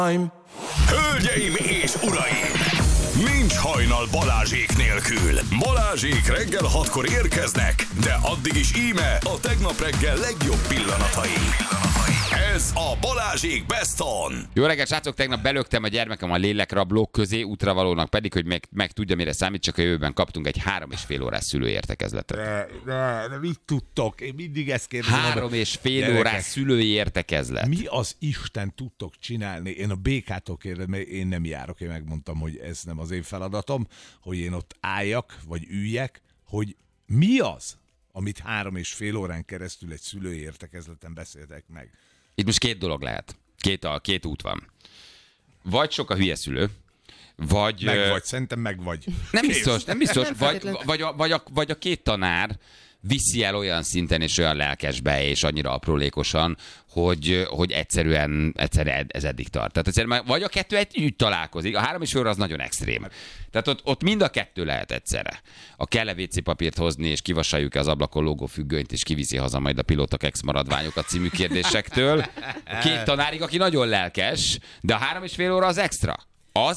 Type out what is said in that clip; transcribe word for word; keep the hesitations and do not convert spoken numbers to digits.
Hölgyeim és uraim! Nincs hajnal Balázsék nélkül. Balázsék reggel hatkor érkeznek, de addig is íme a tegnap reggel legjobb pillanatai. Ez a Balázsék Best On. Jó reggelt, srácok! Tegnap belöktem a gyermekem a lélekrablók közé, útravalónak pedig, hogy meg, meg tudja, mire számít, csak a jövőben kaptunk egy három és fél órás szülőértekezletet. De, de, de mit tudtok? Én mindig ezt kérdezem. Három és fél Gyerekek, órás szülői értekezlet. Mi az Isten tudtok csinálni? Én a bé ká-tól kérdezem, mert én nem járok, én megmondtam, hogy ez nem az én feladatom, hogy én ott álljak, vagy üljek, hogy mi az, amit három és fél órán keresztül egy szülői értekezleten beszéltek meg. Itt most két dolog lehet. Két, a, két út van. Vagy sok a hülye szülő, vagy... Meg ö, vagy, szerintem meg vagy. Nem biztos, nem biztos. Nem Vagy, feltétlenül. vagy, a, vagy, a, vagy a két tanár viszi el olyan szinten és olyan lelkesbe és annyira aprólékosan, hogy, hogy egyszerűen, egyszerűen ez eddig tart. Tehát egyszerűen vagy a kettő együtt találkozik, a három és fél óra az nagyon extrém. Tehát ott, ott mind a kettő lehet egyszerre. A kell-e vé cé papírt hozni, és kivasaljuk-e az ablakon lógó függönyt, és kiviszi haza majd a pilótak ex-maradványokat című kérdésektől. Két tanárig, aki nagyon lelkes, de a három és fél óra az extra.